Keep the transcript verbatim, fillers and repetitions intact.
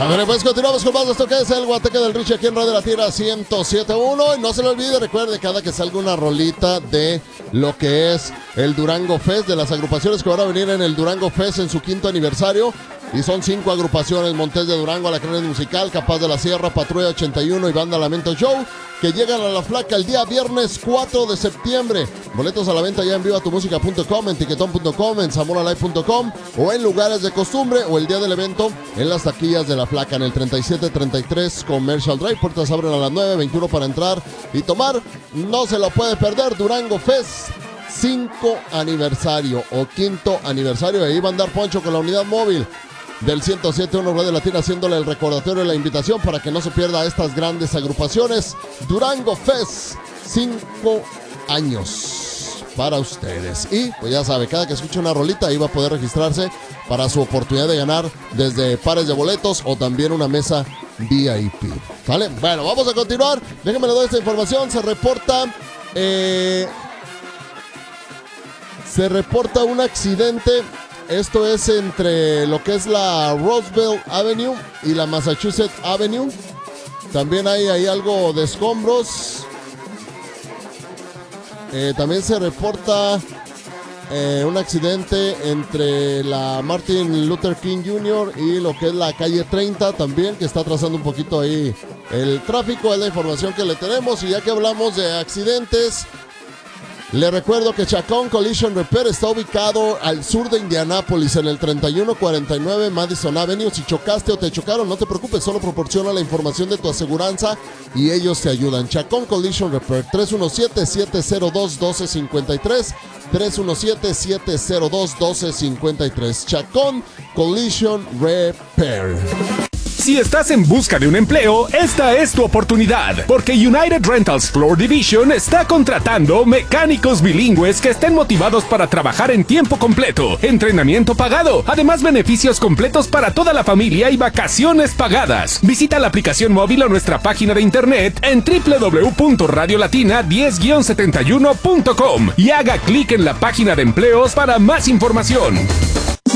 ver, pues continuamos con más de esto que es el Guateque del Richie aquí en Radio La Tierra ciento siete punto uno. Y no se le olvide, recuerde, cada que salga una rolita de lo que es el Durango Fest, de las agrupaciones que van a venir en el Durango Fest en su quinto aniversario. Y son cinco agrupaciones: Montes de Durango, Alacranes Musical, Capaz de la Sierra, Patrulla ochenta y uno y Banda Lamento Show, que llegan a La Flaca el día viernes cuatro de septiembre. Boletos a la venta ya en viva tu música punto com, en tiquetón punto com, en zamora live punto com o en lugares de costumbre, o el día del evento en las taquillas de La Flaca en el treinta y siete treinta y tres Commercial Drive. Puertas abren a las nueve, veintiuno para entrar y tomar. No se lo puede perder. Durango Fest cinco aniversario o quinto aniversario. Ahí va a andar Poncho con la unidad móvil del ciento siete punto uno Radio Latina, haciéndole el recordatorio y la invitación para que no se pierda estas grandes agrupaciones. Durango Fest, cinco años para ustedes. Y pues ya sabe, cada que escuche una rolita ahí va a poder registrarse para su oportunidad de ganar desde pares de boletos o también una mesa V I P. ¿Vale? Bueno, vamos a continuar. Déjenme le doy esta información. Se reporta eh, se reporta un accidente. Esto es entre lo que es la Roosevelt Avenue y la Massachusetts Avenue. También hay ahí algo de escombros. Eh, también se reporta eh, un accidente entre la Martin Luther King junior y lo que es la calle treinta también, que está atrasando un poquito ahí el tráfico. Es la información que le tenemos. Y ya que hablamos de accidentes, le recuerdo que Chacón Collision Repair está ubicado al sur de Indianápolis en el treinta y uno cuarenta y nueve Madison Avenue. Si chocaste o te chocaron, no te preocupes, solo proporciona la información de tu aseguranza y ellos te ayudan. Chacón Collision Repair, tres uno siete, siete cero dos, uno dos cinco tres, tres uno siete, siete cero dos, uno dos cinco tres. Chacón Collision Repair. Si estás en busca de un empleo, esta es tu oportunidad, porque United Rentals Floor Division está contratando mecánicos bilingües que estén motivados para trabajar en tiempo completo, entrenamiento pagado, además beneficios completos para toda la familia y vacaciones pagadas. Visita la aplicación móvil o nuestra página de internet en doble u doble u doble u punto radio latina diez guion setenta y uno punto com y haga clic en la página de empleos para más información.